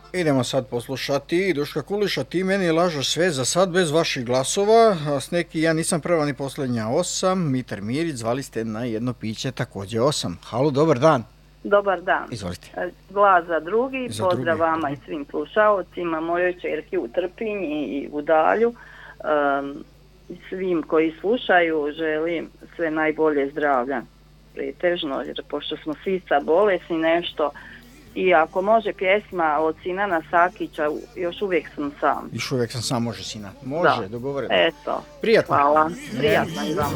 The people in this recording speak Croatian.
Idemo sad poslušati Duška Kuliša, Ti meni lažeš sve, za sad bez vaših glasova. S neki ja nisam prva ni posljednja 8. Mitar Mirić, zvali ste na jedno piće također 8. Halo, dobar dan. Dobar dan. Izvolite. Glas za drugi, Za pozdrav drugi. vama i svim slušaocima, mojoj čerki u Trpinji i u Dalju. Svim koji slušaju želim sve najbolje zdravlja, pretežno, jer pošto smo svi sa bolesni nešto, i ako može pjesma od Sinana Sakića, još uvijek sam sam. Još uvijek sam sam, može Sina. Može, Da. dogovoreno. Eto, Prijatno. hvala, prijatno i vama.